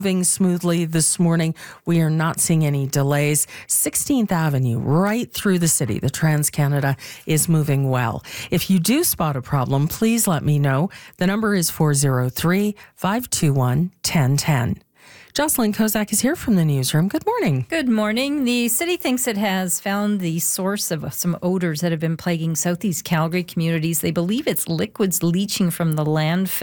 moving smoothly this morning. We are not seeing any delays. 16th Avenue, right through the city. The TransCanada is moving well. If you do spot a problem, please let me know. The number is 403-521-1010. Jocelyn Kozak is here from the newsroom. Good morning. Good morning. The city thinks it has found the source of some odors that have been plaguing southeast Calgary communities. They believe it's liquids leaching from the landfill.